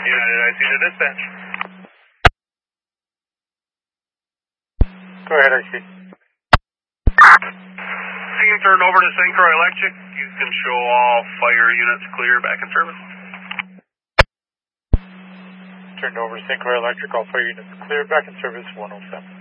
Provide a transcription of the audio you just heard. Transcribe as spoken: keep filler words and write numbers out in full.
United I C to dispatch. Go ahead, I C. Scene turned over to Saint Croix Electric. You can show all fire units clear back in service. Turned over to Saint Croix Electric, all fire units clear, back in service one oh seven.